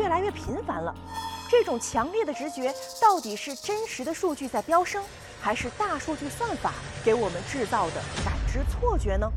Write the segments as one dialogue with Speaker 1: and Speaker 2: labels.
Speaker 1: 来越频繁了。这种强烈的直觉到底是真实的数据在飙升，还是大数据算法给我们制造的感知错觉呢？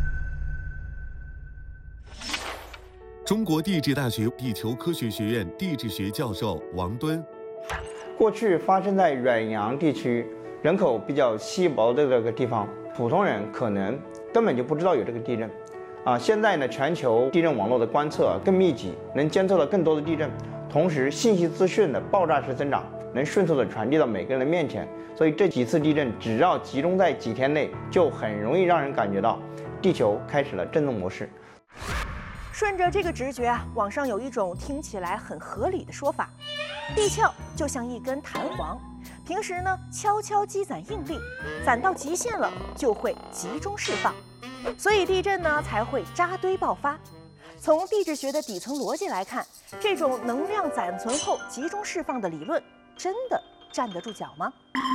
Speaker 2: 中国地质大学地球科学学院地质学教授王敦：
Speaker 3: 过去发生在远洋地区、人口比较稀薄的这个地方，普通人可能根本就不知道有这个地震。现在呢，全球地震网络的观测更密集，能监测到更多的地震，同时信息资讯的爆炸式增长，能迅速的传递到每个人的面前。所以这几次地震只要集中在几天内，就很容易让人感觉到地球开始了震动模式。
Speaker 1: 顺着这个直觉网上有一种听起来很合理的说法：地壳就像一根弹簧，平时呢悄悄积攒应力，攒到极限了就会集中释放，所以地震呢才会扎堆爆发。从地质学的底层逻辑来看，这种能量暂存后集中释放的理论，真的站得住脚吗？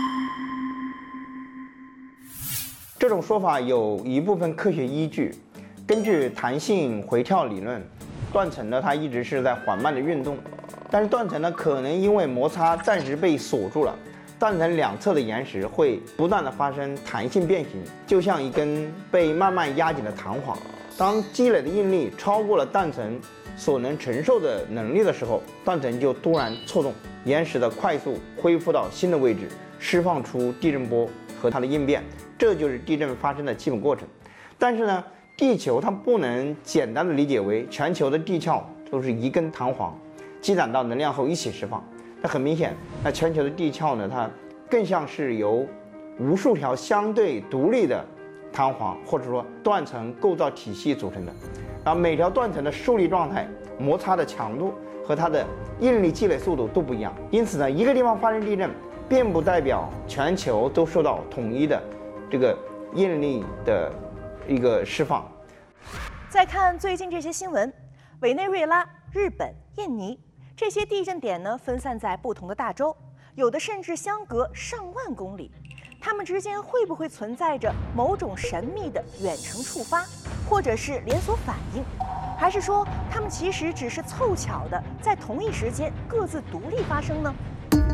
Speaker 3: 这种说法有一部分科学依据。根据弹性回跳理论，断层呢它一直是在缓慢的运动，但是断层呢可能因为摩擦暂时被锁住了，断层两侧的岩石会不断的发生弹性变形，就像一根被慢慢压紧的弹簧。当积累的应力超过了断层所能承受的能力的时候，断层就突然错动，岩石的快速恢复到新的位置，释放出地震波和它的应变，这就是地震发生的基本过程。但是呢，地球它不能简单的理解为全球的地壳都是一根弹簧，积攒到能量后一起释放。那很明显，那全球的地壳呢，它更像是由无数条相对独立的弹簧或者说断层构造体系组成的。然后每条断层的受力状态、摩擦的强度和它的应力积累速度都不一样。因此呢，一个地方发生地震，并不代表全球都受到统一的这个应力的一个释放。
Speaker 1: 再看最近这些新闻，委内瑞拉、日本、印尼这些地震点呢，分散在不同的大洲，有的甚至相隔上万公里。它们之间会不会存在着某种神秘的远程触发，或者是连锁反应，还是说它们其实只是凑巧的在同一时间各自独立发生呢？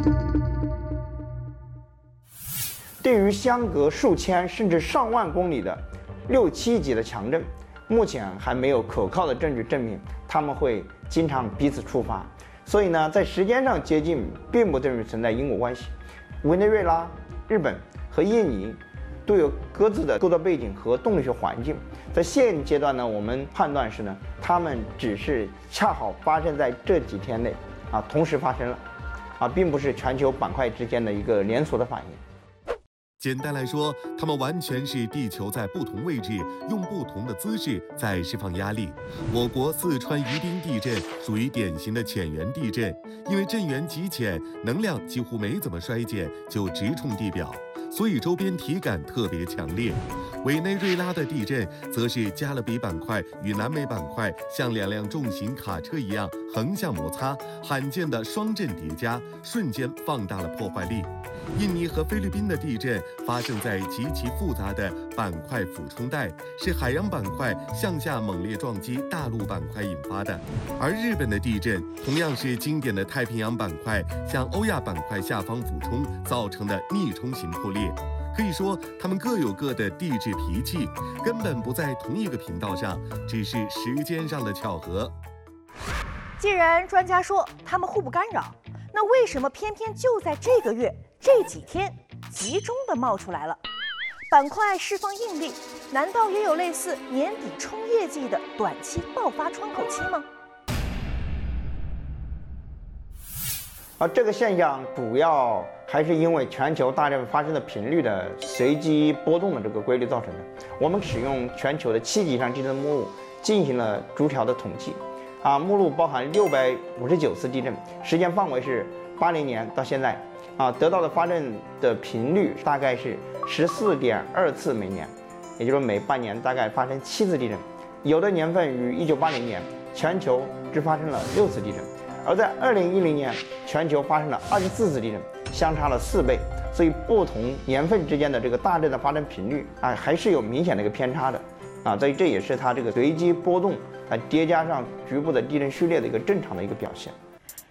Speaker 3: 对于相隔数千甚至上万公里的6、7级的强震，目前还没有可靠的证据证明它们会经常彼此触发，所以呢，在时间上接近并不等于存在因果关系。委内瑞拉、日本和印尼都有各自的构造背景和动力学环境，在现阶段呢，我们判断是呢，它们只是恰好发生在这几天内同时发生了并不是全球板块之间的一个连锁的反应。
Speaker 2: 简单来说，它们完全是地球在不同位置用不同的姿势在释放压力。我国四川宜宾地震属于典型的浅源地震，因为震源极浅，能量几乎没怎么衰减就直冲地表，所以周边体感特别强烈。委内瑞拉的地震则是加勒比板块与南美板块像两辆重型卡车一样横向摩擦，罕见的双震叠加，瞬间放大了破坏力。印尼和菲律宾的地震发生在极其复杂的板块俯冲带，是海洋板块向下猛烈撞击大陆板块引发的。而日本的地震同样是经典的太平洋板块向欧亚板块下方俯冲造成的逆冲型破裂。可以说，它们各有各的地质脾气，根本不在同一个频道上，只是时间上的巧合。
Speaker 1: 既然专家说它们互不干扰，那为什么偏偏就在这个月这几天集中的冒出来了？板块释放应力，难道也有类似年底冲业绩的短期爆发窗口期吗？
Speaker 3: 这个现象主要还是因为全球大震发生的频率的随机波动的这个规律造成的。我们使用全球的7级以上地震目录进行了逐条的统计，目录包含659次地震，时间范围是80年到现在，得到的发震的频率大概是14.2次每年，也就是说每半年大概发生7次地震。有的年份于1980年，全球只发生了6次地震。而在2010年，全球发生了24次地震，相差了4倍，所以不同年份之间的这个大震的发生频率还是有明显的一个偏差的所以这也是它这个随机波动叠加上局部的地震序列的一个正常的一个表现。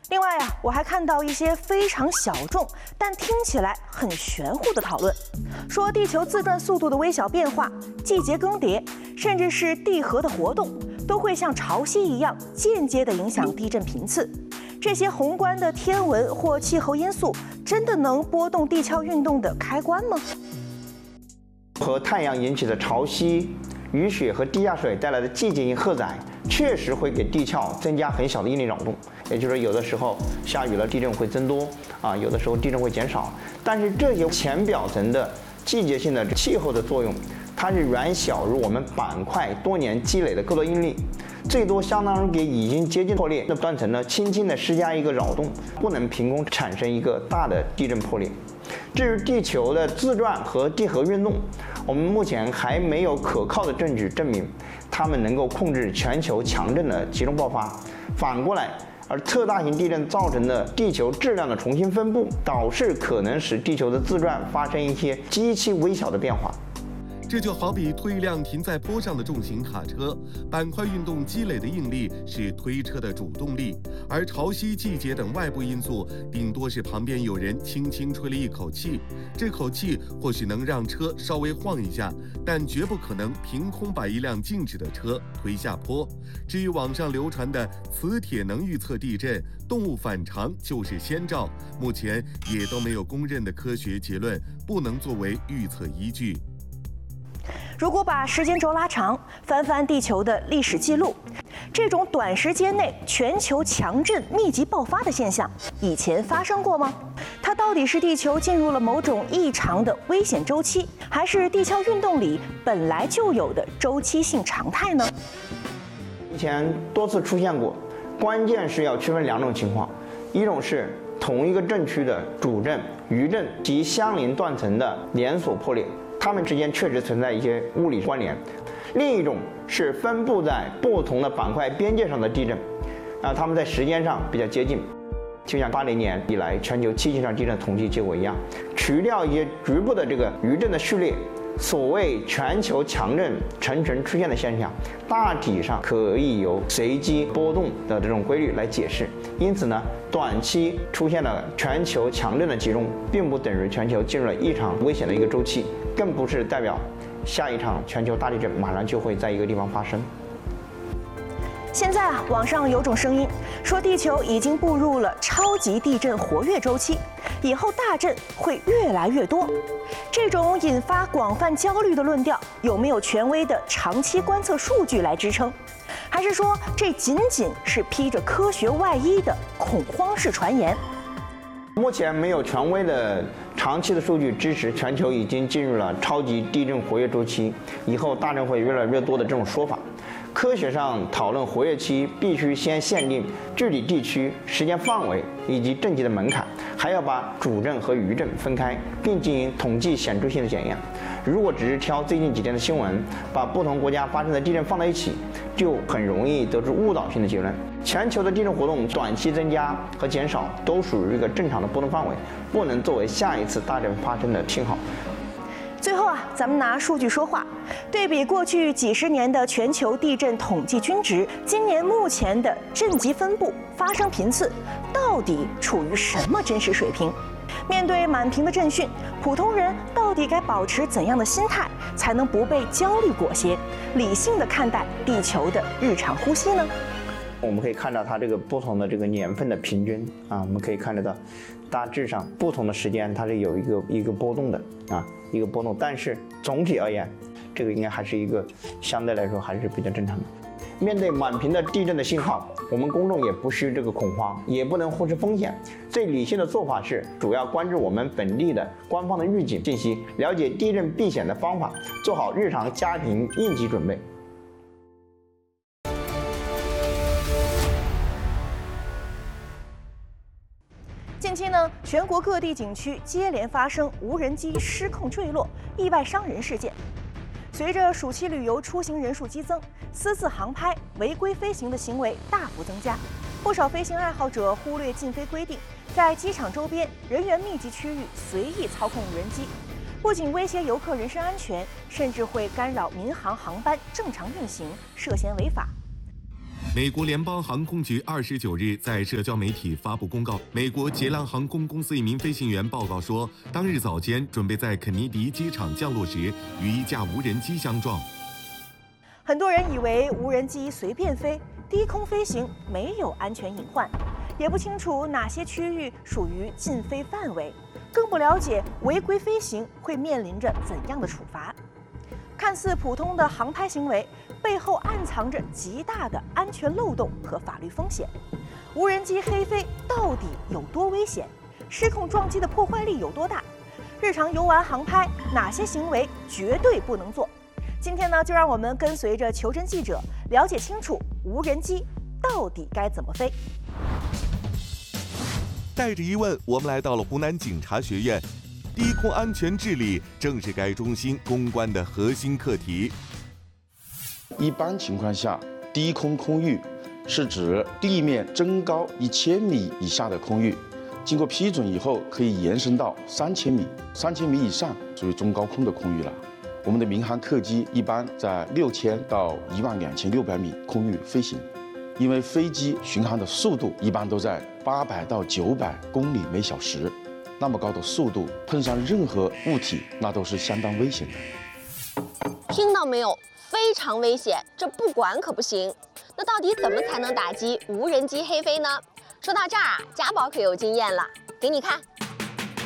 Speaker 1: 另外啊，我还看到一些非常小众但听起来很玄乎的讨论，说地球自转速度的微小变化、季节更迭，甚至是地核的活动，都会像潮汐一样间接地影响地震频次。这些宏观的天文或气候因素，真的能拨动地壳运动的开关吗？
Speaker 3: 和太阳引起的潮汐、雨雪和地下水带来的季节性荷载，确实会给地壳增加很小的应力扰动。也就是说，有的时候下雨了，地震会增多啊；有的时候地震会减少。但是这些浅表层的季节性的气候的作用，它是远小于我们板块多年积累的各种应力，最多相当于给已经接近破裂的断层呢轻轻的施加一个扰动，不能凭空产生一个大的地震破裂。至于地球的自转和地核运动，我们目前还没有可靠的证据证明它们能够控制全球强震的集中爆发。反过来，而特大型地震造成的地球质量的重新分布，倒是可能使地球的自转发生一些极其微小的变化。
Speaker 2: 这就好比推一辆停在坡上的重型卡车，板块运动积累的应力是推车的主动力，而潮汐、季节等外部因素顶多是旁边有人轻轻吹了一口气，这口气或许能让车稍微晃一下，但绝不可能凭空把一辆静止的车推下坡。至于网上流传的磁铁能预测地震，动物反常就是先兆，目前也都没有公认的科学结论，不能作为预测依据。
Speaker 1: 如果把时间轴拉长，翻翻地球的历史记录，这种短时间内全球强震密集爆发的现象，以前发生过吗？它到底是地球进入了某种异常的危险周期，还是地壳运动里本来就有的周期性常态呢？
Speaker 3: 以前多次出现过，关键是要区分两种情况，一种是同一个震区的主震、余震及相邻断层的连锁破裂，它们之间确实存在一些物理关联；另一种是分布在不同的板块边界上的地震，它们在时间上比较接近，就像80年以来全球7级以上地震统计结果一样，除掉一些局部的这个余震的序列，所谓全球强震层层出现的现象，大体上可以由随机波动的这种规律来解释。因此呢，短期出现了全球强震的集中，并不等于全球进入了异常危险的一个周期，更不是代表下一场全球大地震马上就会在一个地方发生。
Speaker 1: 现在啊，网上有种声音说地球已经步入了超级地震活跃周期，以后大震会越来越多。这种引发广泛焦虑的论调，有没有权威的长期观测数据来支撑？还是说这仅仅是披着科学外衣的恐慌式传言？
Speaker 3: 目前没有权威的长期的数据支持全球已经进入了超级地震活跃周期，以后大震会越来越多的这种说法。科学上讨论活跃期，必须先限定具体地区、时间范围以及震级的门槛，还要把主震和余震分开，并进行统计显著性的检验。如果只是挑最近几天的新闻，把不同国家发生的地震放在一起，就很容易得出误导性的结论。全球的地震活动短期增加和减少都属于一个正常的波动范围，不能作为下一次大震发生的信号。
Speaker 1: 最后啊，咱们拿数据说话，对比过去几十年的全球地震统计均值，今年目前的震级分布、发生频次，到底处于什么真实水平？面对满屏的震讯，普通人到底该保持怎样的心态，才能不被焦虑裹挟，理性地看待地球的日常呼吸呢？
Speaker 3: 我们可以看到它这个不同的这个年份的平均啊，我们可以看得到，大致上不同的时间它是有一个波动的啊，一个波动，但是总体而言，这个应该还是一个相对来说还是比较正常的。面对满屏的地震的信号，我们公众也不需这个恐慌，也不能忽视风险。最理性的做法是，主要关注我们本地的官方的预警信息，了解地震避险的方法，做好日常家庭应急准备。
Speaker 1: 近期呢，全国各地景区接连发生无人机失控坠落、意外伤人事件。随着暑期旅游出行人数激增，私自航拍、违规飞行的行为大幅增加。不少飞行爱好者忽略禁飞规定，在机场周边人员密集区域随意操控无人机，不仅威胁游客人身安全，甚至会干扰民航航班正常运行，涉嫌违法。
Speaker 2: 美国联邦航空局29日在社交媒体发布公告，美国捷浪航空公司一名飞行员报告说，当日早间准备在肯尼迪机场降落时，与一架无人机相撞。
Speaker 1: 很多人以为无人机随便飞，低空飞行没有安全隐患，也不清楚哪些区域属于禁飞范围，更不了解违规飞行会面临着怎样的处罚。看似普通的航拍行为，背后暗藏着极大的安全漏洞和法律风险。无人机黑飞到底有多危险？失控撞击的破坏力有多大？日常游玩航拍哪些行为绝对不能做？今天呢，就让我们跟随着求真记者了解清楚无人机到底该怎么飞。
Speaker 2: 带着疑问，我们来到了湖南警察学院。低空安全治理正是该中心攻关的核心课题。
Speaker 4: 一般情况下，低空空域是指地面增高1000米以下的空域，经过批准以后，可以延伸到3000米，3000米以上属于中高空的空域了。我们的民航客机一般在6000到12600米空域飞行，因为飞机巡航的速度一般都在800到900公里每小时。那么高的速度，碰上任何物体，那都是相当危险的。
Speaker 5: 听到没有？非常危险，这不管可不行。那到底怎么才能打击无人机黑飞呢？说到这儿啊，家宝可有经验了，给你看。